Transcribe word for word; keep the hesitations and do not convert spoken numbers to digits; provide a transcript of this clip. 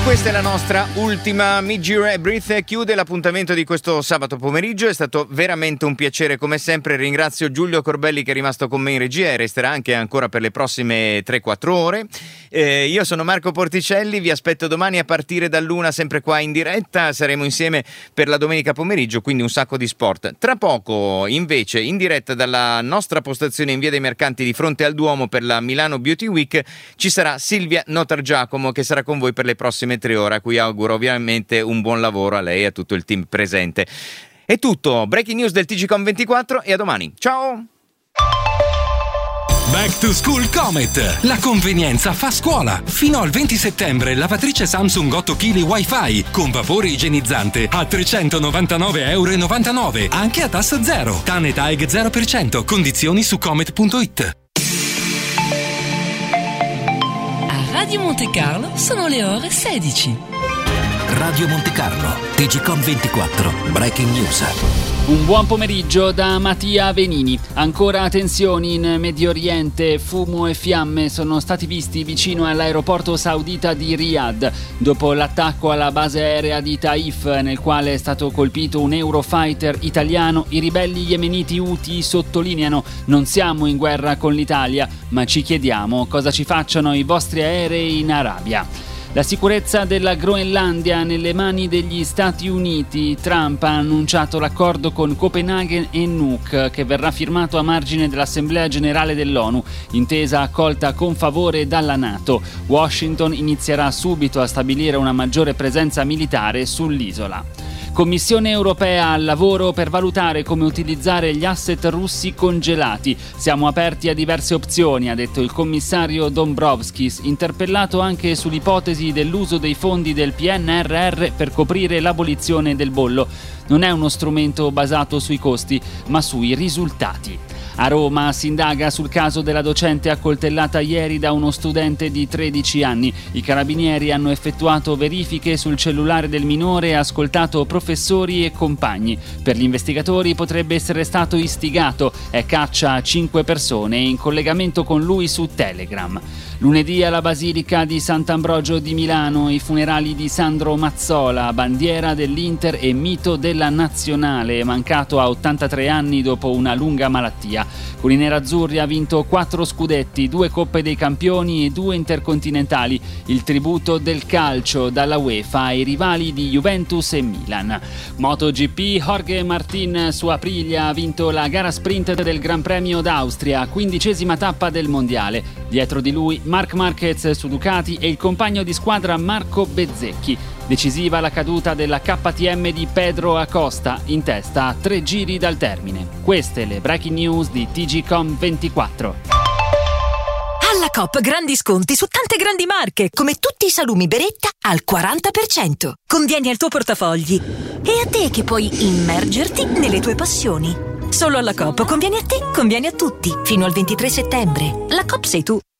Questa è la nostra ultima Mid-Year Breath, chiude l'appuntamento di questo sabato pomeriggio. È stato veramente un piacere come sempre. Ringrazio Giulio Corbelli che è rimasto con me in regia e resterà anche ancora per le prossime tre quattro ore. Eh, io sono Marco Porticelli, vi aspetto domani a partire dall'una sempre qua in diretta. Saremo insieme per la domenica pomeriggio, quindi un sacco di sport. Tra poco invece in diretta dalla nostra postazione in Via dei Mercanti di fronte al Duomo per la Milano Beauty Week ci sarà Silvia Notargiacomo che sarà con voi per le prossime tre ore, a cui auguro ovviamente un buon lavoro a lei e a tutto il team presente. È tutto, breaking news del T G Com ventiquattro e a domani. Ciao! Back to School Comet. La convenienza fa scuola. Fino al venti settembre lavatrice Samsung otto chili Wi-Fi con vapore igienizzante a trecentonovantanove virgola novantanove euro, anche a tasso zero. Tane Tag zero per cento. Condizioni su comet punto it. Radio Monte Carlo sono le ore sedici. Radio Monte Carlo, T G Com ventiquattro, Breaking News. Un buon pomeriggio da Mattia Venini. Ancora tensioni in Medio Oriente, fumo e fiamme sono stati visti vicino all'aeroporto saudita di Riyadh dopo l'attacco alla base aerea di Taif nel quale è stato colpito un Eurofighter italiano. I ribelli yemeniti Houthi sottolineano: non siamo in guerra con l'Italia, ma ci chiediamo cosa ci facciano i vostri aerei in Arabia. La sicurezza della Groenlandia nelle mani degli Stati Uniti. Trump ha annunciato l'accordo con Copenaghen e Nuuk che verrà firmato a margine dell'Assemblea Generale dell'ONU, intesa accolta con favore dalla NATO. Washington inizierà subito a stabilire una maggiore presenza militare sull'isola. Commissione europea al lavoro per valutare come utilizzare gli asset russi congelati. Siamo aperti a diverse opzioni, ha detto il commissario Dombrovskis, interpellato anche sull'ipotesi dell'uso dei fondi del P N R R per coprire l'abolizione del bollo. Non è uno strumento basato sui costi, ma sui risultati. A Roma si indaga sul caso della docente accoltellata ieri da uno studente di tredici anni. I carabinieri hanno effettuato verifiche sul cellulare del minore e ascoltato professori e compagni. Per gli investigatori potrebbe essere stato istigato. È caccia a cinque persone in collegamento con lui su Telegram. Lunedì alla Basilica di Sant'Ambrogio di Milano i funerali di Sandro Mazzola, bandiera dell'Inter e mito della nazionale, mancato a ottantatré anni dopo una lunga malattia. Con i nerazzurri ha vinto quattro scudetti, due Coppe dei Campioni e due intercontinentali. Il tributo del calcio dalla UEFA ai rivali di Juventus e Milan. MotoGP, Jorge Martin su Aprilia ha vinto la gara sprint del Gran Premio d'Austria, quindicesima tappa del mondiale. Dietro di lui Marc Marquez su Ducati e il compagno di squadra Marco Bezzecchi. Decisiva la caduta della K T M di Pedro Acosta, in testa a tre giri dal termine. Queste le breaking news di T G Com ventiquattro. Alla Coop grandi sconti su tante grandi marche, come tutti i salumi Beretta al quaranta per cento. Convieni al tuo portafogli e a te che puoi immergerti nelle tue passioni. Solo alla Coop conviene a te, conviene a tutti. Fino al ventitré settembre. La Coop sei tu.